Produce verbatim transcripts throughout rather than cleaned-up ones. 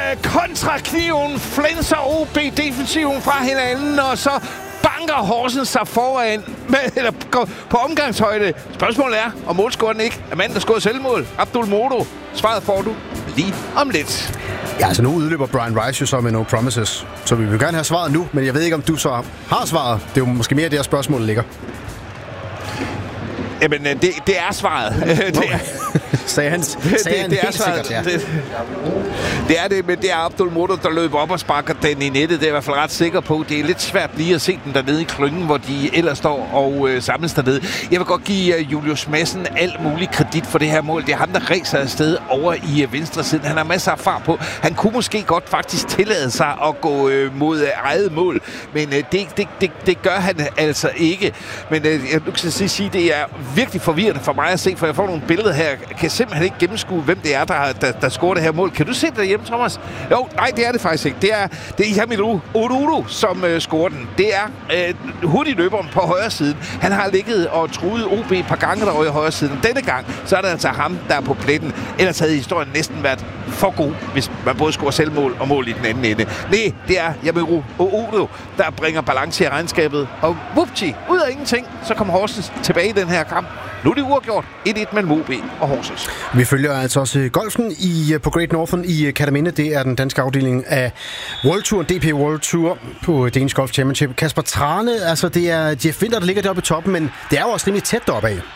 øh, kontrakniven flænser O B defensiven fra hinanden, og så banker Horsens sig foran med, eller går på omgangshøjde. Spørgsmålet er, om målscoren ikke er manden, der scorede selvmål. Abdul Modo. Svaret får du lige om lidt. Ja, altså nu udløber Brian Rice jo så med no promises. Så vi vil gerne have svaret nu, men jeg ved ikke, om du så har svaret. Det er jo måske mere det her spørgsmål ligger. Jamen, det, det er svaret. det er, sagde han, sagde det, han det er helt svaret. sikkert, ja. Det, det er det, men det er Abdul Modo, der løber op og sparker den i nettet. Det er jeg i hvert fald ret sikker på. Det er lidt svært lige at se den dernede i klyngen, hvor de ellers står og øh, samles dernede. Jeg vil godt give uh, Julius Madsen alt mulig kredit for det her mål. Det er ham, der ræser afsted over i uh, venstre siden. Han har masser af fart på. Han kunne måske godt faktisk tillade sig at gå øh, mod uh, eget mål, men øh, det, det, det, det gør han altså ikke. Men øh, jeg kan sige, det er virkelig forvirrende for mig at se, for jeg får nogle billeder her. Jeg kan simpelthen ikke gennemskue, hvem det er, der, der, der scorer det her mål. Kan du se det derhjemme, Thomas? Jo, nej, det er det faktisk ikke. Det er, det er Jamilu Odudu, som øh, scorer den. Det er øh, hurtigløberen på højre siden. Han har ligget og truet O B et par gange derovre i højre siden. Denne gang, så er det altså ham, der er på pletten. Ellers havde historien næsten været for god, hvis man både scorer selvmål og mål i den anden ende. Nej, det er Jamilu Odudu, der bringer balance i regnskabet. Og whoopty, ud af ingenting, så kommer Horsens tilbage i den her kamp. Nu er det uafgjort et et mellem O B og Horsens. Vi følger altså også golfen i, på Great Northern i Kerteminde. Det er den danske afdeling af World Tour, D P World Tour på Danish Golf Championship. Kasper Trane, altså det er Jeff Winther, der ligger deroppe i toppen, men det er jo også rimelig tæt deroppe af.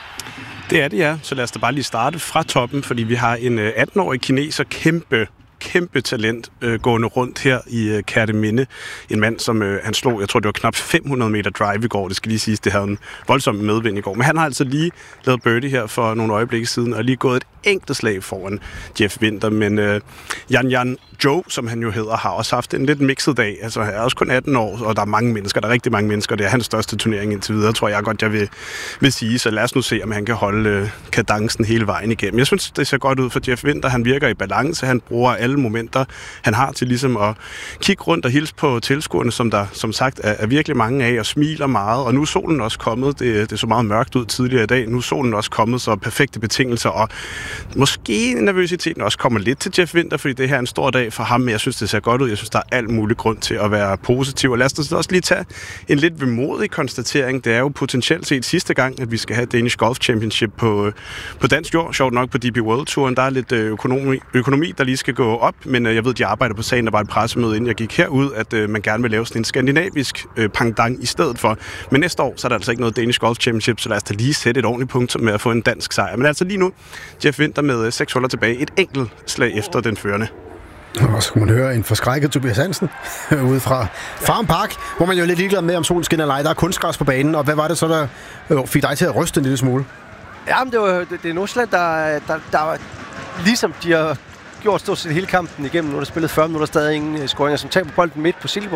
Det er det, ja. Så lad os da bare lige starte fra toppen, fordi vi har en atten-årig kineser, kæmpe kæmpe talent øh, gående rundt her i øh, Kerteminde. En mand, som øh, han slog, jeg tror det var knap fem hundrede meter drive i går, det skal lige siges, det havde en voldsom medvind i går. Men han har altså lige lavet birdie her for nogle øjeblikke siden, og lige gået et enkelt slag foran Jeff Winther. Men øh, Jan Jan Joe, som han jo hedder, har også haft en lidt mixet dag. Altså han er også kun atten år, og der er mange mennesker, der er rigtig mange mennesker. Det er hans største turnering indtil videre, tror jeg godt, jeg vil, vil sige. Så lad os nu se, om han kan holde øh, kadencen hele vejen igennem. Jeg synes, det ser godt ud for Jeff Winther. Han virker i balance, han bruger alle momenter, han har til ligesom at kigge rundt og hilse på tilskuerne, som der som sagt er, er virkelig mange af, og smiler meget. Og nu er solen også kommet. Det, det så meget mørkt ud tidligere i dag. Nu er solen også kommet, så perfekte betingelser, og måske nervøsiteten også kommer lidt til Jeff Winther, fordi det her er en stor dag for ham, men jeg synes, det ser godt ud. Jeg synes, der er alt mulig grund til at være positiv. Og lad os også lige tage en lidt vemodig konstatering. Det er jo potentielt set sidste gang, at vi skal have Danish Golf Championship på, på dansk jord. Sjovt nok på D P World Touren. Der er lidt økonomi, økonomi, der lige skal gå op, men jeg ved, de arbejder på sagen. Der var et pressemøde, inden jeg gik herud, at øh, man gerne vil lave sådan en skandinavisk øh, pangdang i stedet for. Men næste år, så er der altså ikke noget Danish Golf Championship, så lad os da lige sætte et ordentligt punktum med at få en dansk sejr. Men altså lige nu, Jeff Winther med seks huller tilbage. Et enkelt slag efter den førende. Og så kunne man høre en forskrækket Tobias Hansen ude fra Farm Park, hvor man jo er lidt ligeglad med, om solen skinner eller ej. Der er kunstgræs på banen, og hvad var det så, der øh, fik dig til at ryste en lille smule? Jamen, det, var, det, det er Nordsjælland, der, der, der ligesom de har gjort stort set hele kampen igennem. Nu er der spillet fyrre minutter, stadig ingen scoringer, som taber bolden midt på Silkeborg.